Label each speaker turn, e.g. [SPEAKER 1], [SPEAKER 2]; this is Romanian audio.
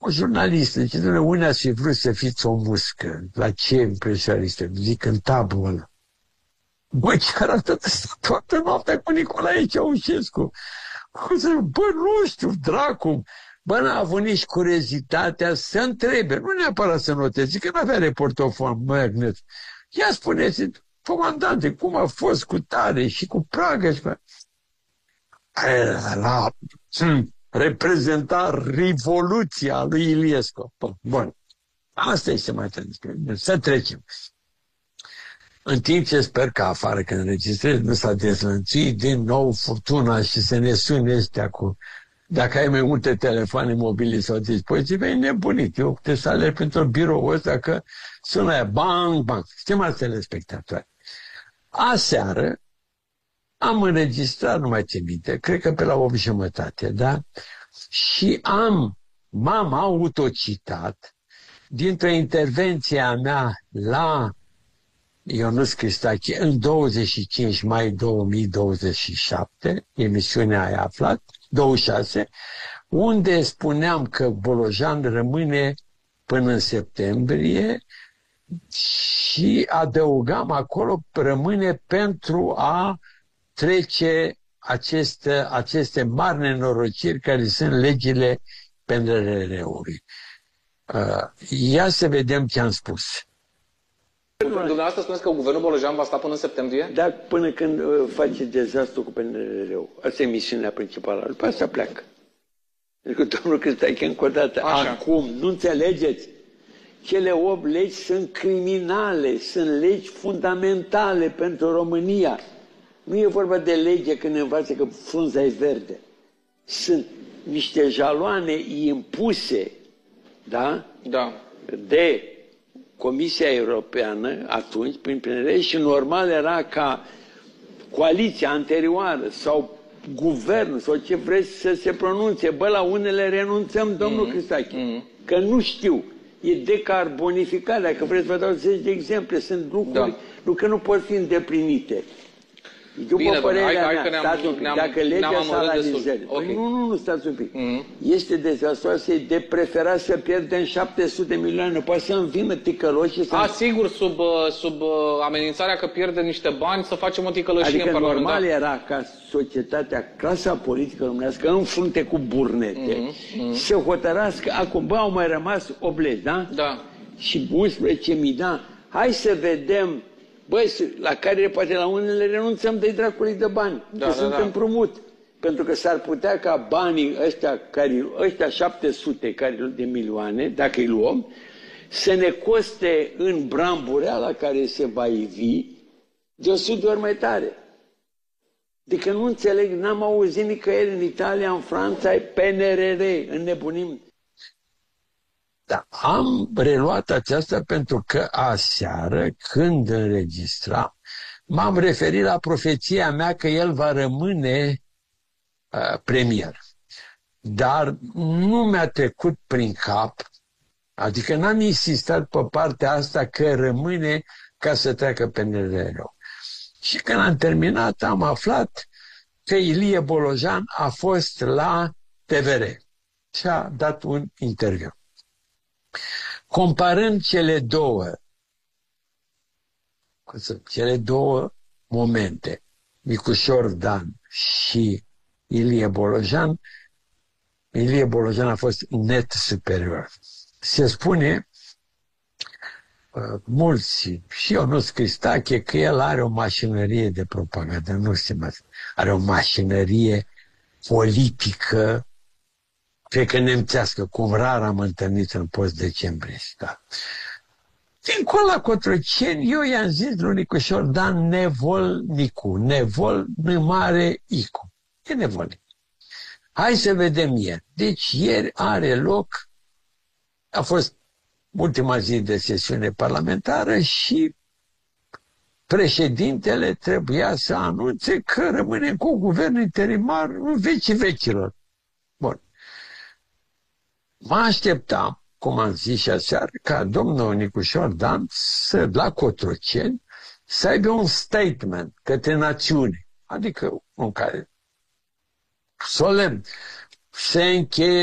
[SPEAKER 1] o jurnalistă, zice, dom'le, unde ați fi vrut să fiți o muscă? La ce impresionistă? Zic, în tabul ăla. Bă, chiar atât toată noaptea cu Nicolae Ceaușescu. Bă, nu știu, dracu. Bă, n-a avut nici curiozitatea să întrebe, nu neapărat să noteze, că n-avea reportofon magnet. Ia spuneți, comandante, cum a fost cu tare și cu Praga? Și reprezenta revoluția lui Iliescu. Bun. Asta este mai tare. Să trecem. În timp ce sper că afară, când înregistrez, nu s-a dezlănțuit din nou furtuna și să ne sune ăștia cu... Dacă ai mai multe telefoane mobile sau dispozitive, e nebunit. Eu te să alerg pentru biroul ăsta că sună aia, bang, bang. Stimați telespectatori, aseară am înregistrat, nu mai țin minte, cred că pe la 8:30, da? Și m-am autocitat dintr-o intervenție a mea la Ionuț Cristache în 25 mai 2027, emisiunea aia aflat, 26, unde spuneam că Bolojan rămâne până în septembrie și adăugam acolo rămâne pentru a trece aceste mari nenorociri care sunt legile PNRR-ului. Ia să vedem ce am spus.
[SPEAKER 2] Dumneavoastră spuneți că guvernul Bolojan va sta până în septembrie?
[SPEAKER 1] Da, până când face dezastru cu PNRR-ul. Asta e misiunea principală. După asta pleacă. Deci, domnul Cristache, încă o dată, acum, nu înțelegeți? Cele 8 legi sunt criminale, sunt legi fundamentale pentru România. Nu e vorba de lege când ne învață că frunza e verde. Sunt niște jaloane impuse, da?
[SPEAKER 2] Da.
[SPEAKER 1] De Comisia Europeană, atunci, prin PNR, și normal era ca coaliția anterioară sau guvernul sau ce vreți să se pronunțe. Bă, la unele renunțăm, domnul Cristache, că nu știu. E decarbonificarea, dacă vreți vă dau 10 de exemple, sunt lucruri că nu pot fi îndeplinite. După părerea mea, stați un pic, dacă legea salarizării, nu, stați un pic, este dezastroasă, e de preferat să pierdem 700 de milioane, poate să-mi vină ticăloși și să...
[SPEAKER 2] sigur, sub amenințarea că pierdem niște bani, să facem o ticăloșie în Parlament.
[SPEAKER 1] Adică normal era ca societatea, clasa politică românească, în frunte cu burnete, să hotărască, acum, bă, au mai rămas 8 legi, da?
[SPEAKER 2] Da.
[SPEAKER 1] Și 11.000, da? Hai să vedem. Băi, la care poate la unele renunțăm de dracului de bani, că sunt împrumut. Pentru că s-ar putea ca banii ăștia 700 de milioane, dacă îi luăm, să ne coste în brambureala care se va ivi de 100 de ori mai tare. Adică nu înțeleg, n-am auzit nicăieri în Italia, în Franța, PNRR, înnebunim. Da, am reluat aceasta pentru că aseară, când înregistram, m-am referit la profeția mea că el va rămâne premier. Dar nu mi-a trecut prin cap, adică n-am insistat pe partea asta că rămâne ca să treacă PNRR-ul. Și când am terminat, am aflat că Ilie Bolojan a fost la TVR și a dat un interviu. Comparând cele două momente, Nicușor Dan și Ilie Bolojan, Ilie Bolojan a fost net superior. Se spune, mulți, și Ionuț Cristache, că el are o mașinărie de propagandă, nu știu, are o mașinărie politică, cred că nemțească, cum rar am întâlnit în post-decembrie. Da. Dincolo la Cotroceni, eu i-am zis lui Nicușor Dan nevolnicu, nevol mare icu. E nevolnic. Hai să vedem ieri. Deci ieri are loc, a fost ultima zi de sesiune parlamentară și președintele trebuia să anunțe că rămâne cu guvern interimar în vecii vecilor. Bun. Mă așteptam, cum am zis și aseară, ca domnul Nicușor Dan la Cotroceni să aibă un statement către națiune, adică un care solemn se încheie